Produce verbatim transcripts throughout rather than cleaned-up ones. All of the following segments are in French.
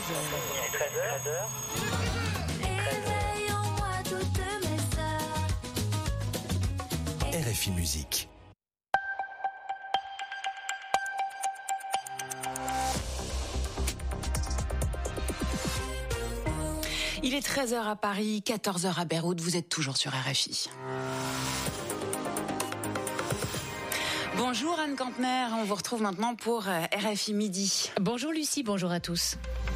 heures. Éveille en moi toutes mes sœurs. R F I Musique. Il est treize heures à Paris, quatorze heures à Beyrouth, vous êtes toujours sur R F I. Bonjour Anne Campner, on vous retrouve maintenant pour R F I Midi. Bonjour Lucie, bonjour à tous.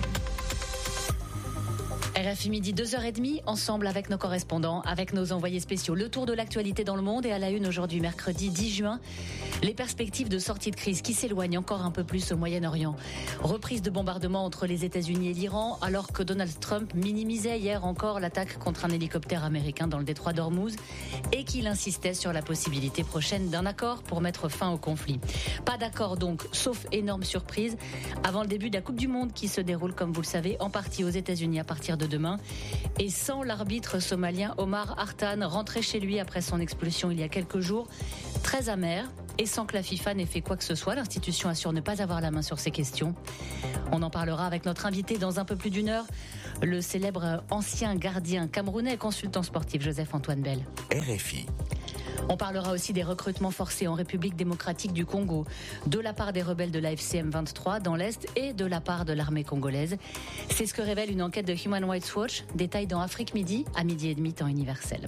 R F I Midi, deux heures trente, ensemble avec nos correspondants, avec nos envoyés spéciaux. Le tour de l'actualité dans le monde et à la une aujourd'hui, mercredi dix juin. Les perspectives de sortie de crise qui s'éloignent encore un peu plus au Moyen-Orient. Reprise de bombardement entre les États-Unis et l'Iran, alors que Donald Trump minimisait hier encore l'attaque contre un hélicoptère américain dans le détroit d'Ormuz et qu'il insistait sur la possibilité prochaine d'un accord pour mettre fin au conflit. Pas d'accord donc, sauf énorme surprise, avant le début de la Coupe du Monde qui se déroule, comme vous le savez, en partie aux États-Unis à partir de demain. Et sans l'arbitre somalien Omar Hartan, rentré chez lui après son expulsion il y a quelques jours, très amer. Et sans que la FIFA n'ait fait quoi que ce soit, l'institution assure ne pas avoir la main sur ces questions. On en parlera avec notre invité dans un peu plus d'une heure, le célèbre ancien gardien camerounais et consultant sportif Joseph-Antoine Bell. R F I. On parlera aussi des recrutements forcés en République démocratique du Congo, de la part des rebelles de l'A F C M vingt-trois dans l'Est et de la part de l'armée congolaise. C'est ce que révèle une enquête de Human Rights Watch, détail dans Afrique Midi, à midi et demi temps universel.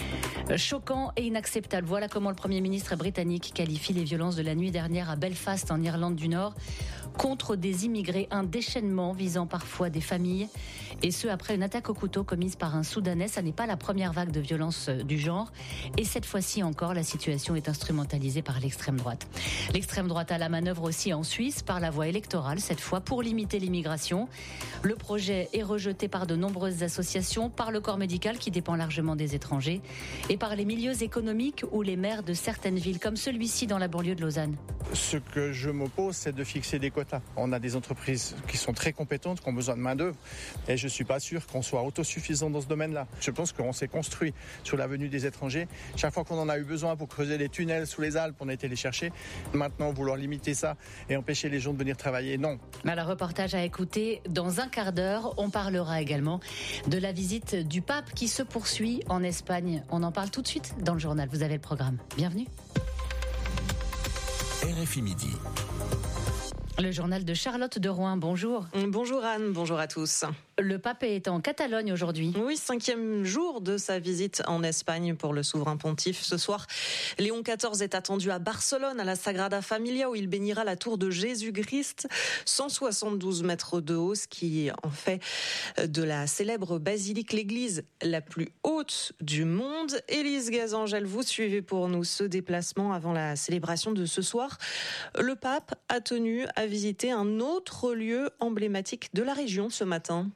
Choquant et inacceptable, voilà comment le Premier ministre britannique qualifie les violences de la nuit dernière à Belfast en Irlande du Nord contre des immigrés, un déchaînement visant parfois des familles, et ce après une attaque au couteau commise par un Soudanais. Ça n'est pas la première vague de violence du genre, et cette fois-ci encore, la situation est instrumentalisée par l'extrême droite. L'extrême droite a la manœuvre aussi en Suisse par la voie électorale, cette fois pour limiter l'immigration. Le projet est rejeté par de nombreuses associations, par le corps médical qui dépend largement des étrangers, et par les milieux économiques ou les maires de certaines villes, comme celui-ci dans la banlieue de Lausanne. Ce que je m'oppose, c'est de fixer des quotas. On a des entreprises qui sont très compétentes, qui ont besoin de main-d'œuvre, et je ne suis pas sûr qu'on soit autosuffisant dans ce domaine-là. Je pense qu'on s'est construit sur la venue des étrangers. Chaque fois qu'on en a eu besoin pour creuser des tunnels sous les Alpes, on a été les chercher. Maintenant, vouloir limiter ça et empêcher les gens de venir travailler, non. Alors, reportage à écouter dans un quart d'heure. On parlera également de la visite du pape qui se poursuit en Espagne. On en parle tout de suite dans le journal. Vous avez le programme. Bienvenue. R F I Midi. Le journal de Charlotte de Rouen, bonjour. Bonjour Anne, bonjour à tous. Le pape est en Catalogne aujourd'hui. Oui, cinquième jour de sa visite en Espagne pour le souverain pontife. Ce soir, Léon quatorze est attendu à Barcelone, à la Sagrada Familia, où il bénira la tour de Jésus-Christ, cent soixante-douze mètres de haut, ce qui en fait de la célèbre basilique l'église la plus haute du monde. Élise Gazangel, vous suivez pour nous ce déplacement avant la célébration de ce soir. Le pape a tenu à visiter un autre lieu emblématique de la région ce matin.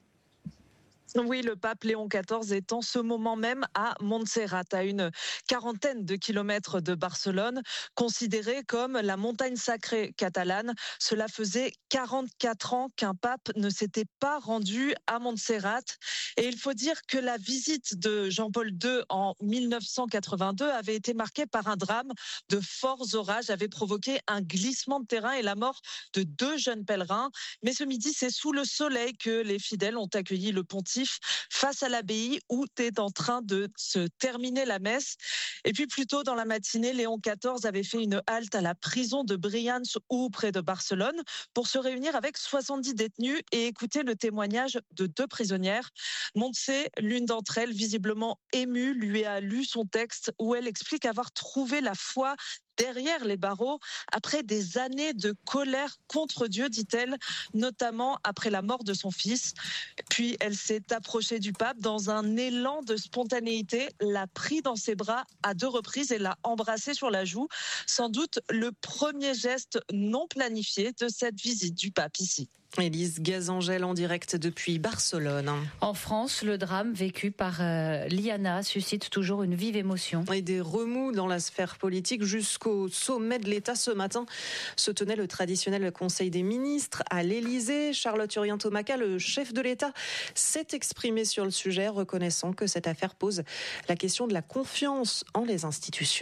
Oui, le pape Léon quatorze est en ce moment même à Montserrat, à une quarantaine de kilomètres de Barcelone, considérée comme la montagne sacrée catalane. Cela faisait quarante-quatre ans qu'un pape ne s'était pas rendu à Montserrat. Et il faut dire que la visite de Jean-Paul deux en mille neuf cent quatre-vingt-deux avait été marquée par un drame. De forts orages avaient provoqué un glissement de terrain et la mort de deux jeunes pèlerins. Mais ce midi, c'est sous le soleil que les fidèles ont accueilli le pontife face à l'abbaye où est en train de se terminer la messe. Et puis plus tôt dans la matinée, Léon quatorze avait fait une halte à la prison de Brians ou près de Barcelone pour se réunir avec soixante-dix détenus et écouter le témoignage de deux prisonnières. Montse, l'une d'entre elles, visiblement émue, lui a lu son texte où elle explique avoir trouvé la foi derrière les barreaux, après des années de colère contre Dieu, dit-elle, notamment après la mort de son fils. Puis elle s'est approchée du pape dans un élan de spontanéité, l'a pris dans ses bras à deux reprises et l'a embrassé sur la joue. Sans doute le premier geste non planifié de cette visite du pape ici. Élise Gazangel en direct depuis Barcelone. En France, le drame vécu par euh, Liana suscite toujours une vive émotion. Et des remous dans la sphère politique jusqu'au sommet de l'État. Ce matin se tenait le traditionnel Conseil des ministres à l'Élysée. Charlotte Urien-Thomaca, le chef de l'État, s'est exprimé sur le sujet, reconnaissant que cette affaire pose la question de la confiance en les institutions.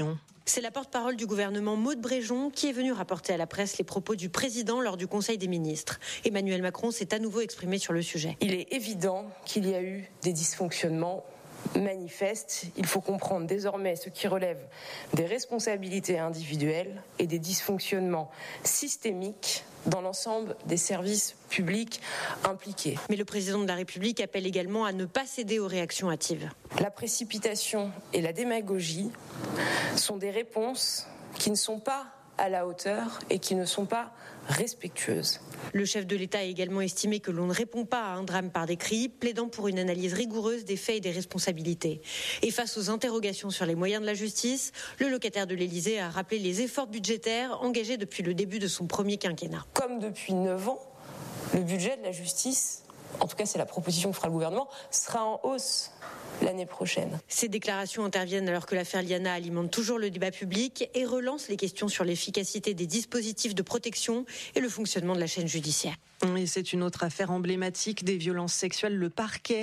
C'est la porte-parole du gouvernement Maud Bréjon qui est venue rapporter à la presse les propos du président lors du Conseil des ministres. Emmanuel Macron s'est à nouveau exprimé sur le sujet. Il est évident qu'il y a eu des dysfonctionnements manifestes. Il faut comprendre désormais ce qui relève des responsabilités individuelles et des dysfonctionnements systémiques dans l'ensemble des services publics impliqués. Mais le président de la République appelle également à ne pas céder aux réactions hâtives. La précipitation et la démagogie sont des réponses qui ne sont pas à la hauteur et qui ne sont pas respectueuses. Le chef de l'État a également estimé que l'on ne répond pas à un drame par des cris, plaidant pour une analyse rigoureuse des faits et des responsabilités. Et face aux interrogations sur les moyens de la justice, le locataire de l'Élysée a rappelé les efforts budgétaires engagés depuis le début de son premier quinquennat. Comme depuis neuf ans, le budget de la justice, en tout cas c'est la proposition que fera le gouvernement, sera en hausse l'année prochaine. Ces déclarations interviennent alors que l'affaire Liana alimente toujours le débat public et relance les questions sur l'efficacité des dispositifs de protection et le fonctionnement de la chaîne judiciaire. Et c'est une autre affaire emblématique des violences sexuelles. Le parquet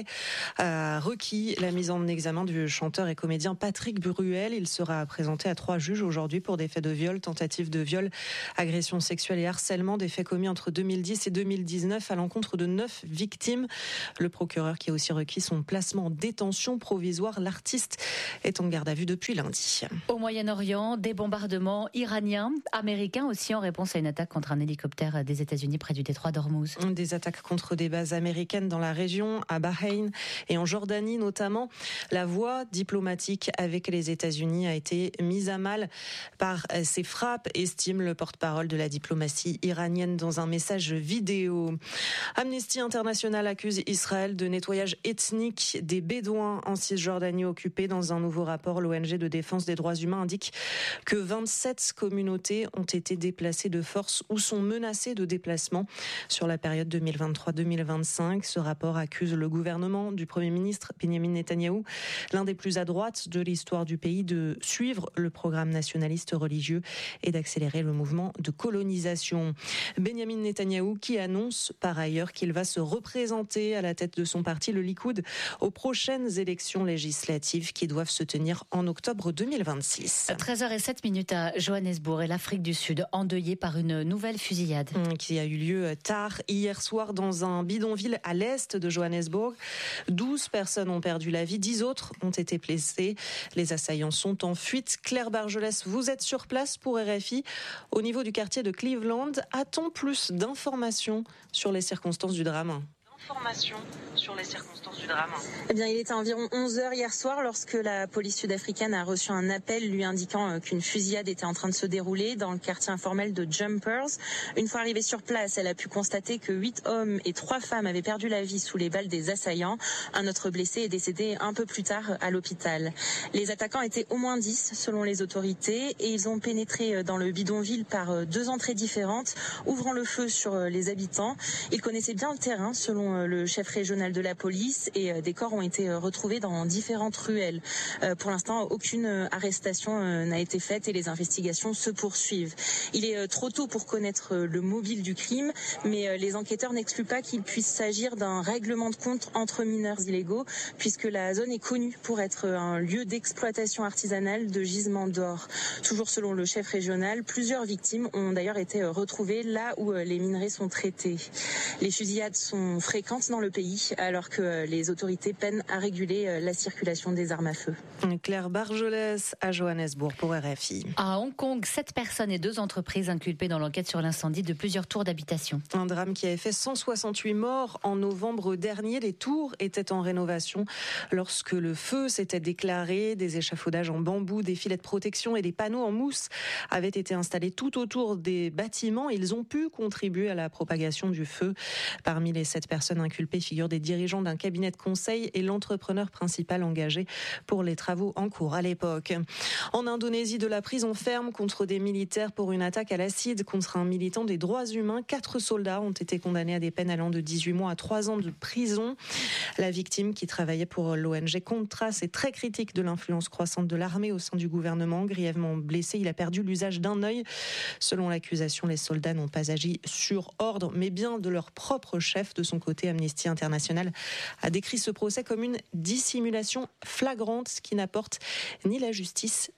a requis la mise en examen du chanteur et comédien Patrick Bruel. Il sera présenté à trois juges aujourd'hui pour des faits de viol, tentative de viol, agression sexuelle et harcèlement, des faits commis entre deux mille dix et deux mille dix-neuf à l'encontre de neuf victimes. Le procureur qui a aussi requis son placement en détention provisoire. L'artiste est en garde à vue depuis lundi. Au Moyen-Orient, des bombardements iraniens, américains aussi en réponse à une attaque contre un hélicoptère des États-Unis près du détroit d'Ormuz. Des attaques contre des bases américaines dans la région, à Bahreïn et en Jordanie notamment. La voie diplomatique avec les États-Unis a été mise à mal par ces frappes, estime le porte-parole de la diplomatie iranienne dans un message vidéo. Amnesty International accuse Israël de nettoyage ethnique des Bédouins en Cisjordanie occupée. Dans un nouveau rapport, l'O N G de défense des droits humains indique que vingt-sept communautés ont été déplacées de force ou sont menacées de déplacement sur la période deux mille vingt-trois deux mille vingt-cinq. Ce rapport accuse le gouvernement du Premier ministre Benyamin Netanyahou, l'un des plus à droite de l'histoire du pays, de suivre le programme nationaliste religieux et d'accélérer le mouvement de colonisation. Benyamin Netanyahou qui annonce par ailleurs qu'il va se représenter à la tête de son parti, le Likoud, aux prochaines élections législatives qui doivent se tenir en octobre deux mille vingt-six. treize heures zéro sept à Johannesburg et l'Afrique du Sud endeuillée par une nouvelle fusillade. Qui a eu lieu tard hier soir dans un bidonville à l'est de Johannesburg. douze personnes ont perdu la vie, dix autres ont été blessées. Les assaillants sont en fuite. Claire Bargelès, vous êtes sur place pour R F I. Au niveau du quartier de Cleveland, a-t-on plus d'informations sur les circonstances du drame ? Informations sur les circonstances du drame. Eh bien, il était environ onze heures hier soir lorsque la police sud-africaine a reçu un appel lui indiquant qu'une fusillade était en train de se dérouler dans le quartier informel de Jumpers. Une fois arrivée sur place, elle a pu constater que huit hommes et trois femmes avaient perdu la vie sous les balles des assaillants. Un autre blessé est décédé un peu plus tard à l'hôpital. Les attaquants étaient au moins dix selon les autorités et ils ont pénétré dans le bidonville par deux entrées différentes, ouvrant le feu sur les habitants. Ils connaissaient bien le terrain selon le chef régional de la police et des corps ont été retrouvés dans différentes ruelles. Pour l'instant, aucune arrestation n'a été faite et les investigations se poursuivent. Il est trop tôt pour connaître le mobile du crime, mais les enquêteurs n'excluent pas qu'il puisse s'agir d'un règlement de compte entre mineurs illégaux, puisque la zone est connue pour être un lieu d'exploitation artisanale de gisements d'or. Toujours selon le chef régional, plusieurs victimes ont d'ailleurs été retrouvées là où les minerais sont traités. Les fusillades sont fréquentes dans le pays, alors que les autorités peinent à réguler la circulation des armes à feu. Claire Bargelès à Johannesburg pour R F I. À Hong Kong, sept personnes et deux entreprises inculpées dans l'enquête sur l'incendie de plusieurs tours d'habitation. Un drame qui avait fait cent soixante-huit morts en novembre dernier. Les tours étaient en rénovation lorsque le feu s'était déclaré. Des échafaudages en bambou, des filets de protection et des panneaux en mousse avaient été installés tout autour des bâtiments. Ils ont pu contribuer à la propagation du feu. Parmi les sept personnes inculpées figurent des dirigeants d'un cabinet de conseil et l'entrepreneur principal engagé pour les travaux en cours à l'époque. En Indonésie, de la prison ferme contre des militaires pour une attaque à l'acide contre un militant des droits humains. Quatre soldats ont été condamnés à des peines allant de dix-huit mois à trois ans de prison. La victime, qui travaillait pour l'O N G Contras, est très critique de l'influence croissante de l'armée au sein du gouvernement. Grièvement blessé, il a perdu l'usage d'un œil. Selon l'accusation, les soldats n'ont pas agi sur ordre, mais bien de leur propre chef. De son côté, Amnesty International a décrit ce procès comme une dissimulation flagrante qui n'apporte ni la justice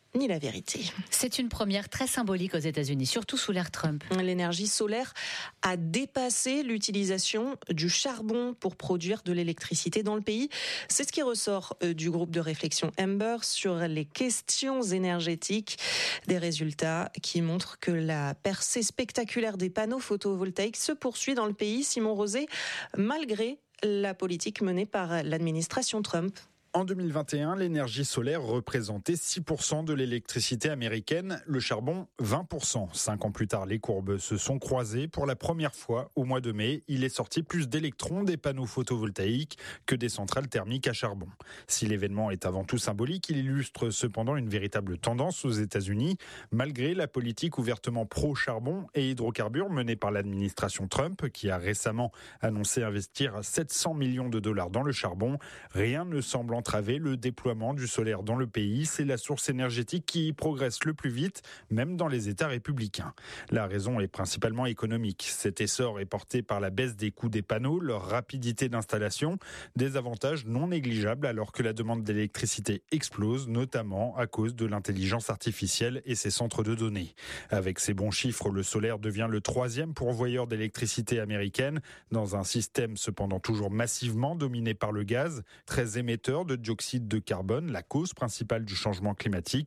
ni la vérité. C'est une première très symbolique aux États-Unis, surtout sous l'ère Trump. L'énergie solaire a dépassé l'utilisation du charbon pour produire de l'électricité dans le pays. C'est ce qui ressort du groupe de réflexion Amber sur les questions énergétiques. Des résultats qui montrent que la percée spectaculaire des panneaux photovoltaïques se poursuit dans le pays. Simon Rosé, malgré la politique menée par l'administration Trump. En deux mille vingt et un, l'énergie solaire représentait six pour cent de l'électricité américaine, le charbon vingt pour cent. Cinq ans plus tard, les courbes se sont croisées. Pour la première fois, au mois de mai, il est sorti plus d'électrons des panneaux photovoltaïques que des centrales thermiques à charbon. Si l'événement est avant tout symbolique, il illustre cependant une véritable tendance aux États-Unis. Malgré la politique ouvertement pro-charbon et hydrocarbures menée par l'administration Trump, qui a récemment annoncé investir sept cents millions de dollars dans le charbon, rien ne semble entraver le déploiement du solaire dans le pays. C'est la source énergétique qui progresse le plus vite, même dans les États républicains. La raison est principalement économique. Cet essor est porté par la baisse des coûts des panneaux, leur rapidité d'installation, des avantages non négligeables alors que la demande d'électricité explose, notamment à cause de l'intelligence artificielle et ses centres de données. Avec ces bons chiffres, le solaire devient le troisième pourvoyeur d'électricité américaine, dans un système cependant toujours massivement dominé par le gaz, très émetteur de dioxyde de carbone, la cause principale du changement climatique.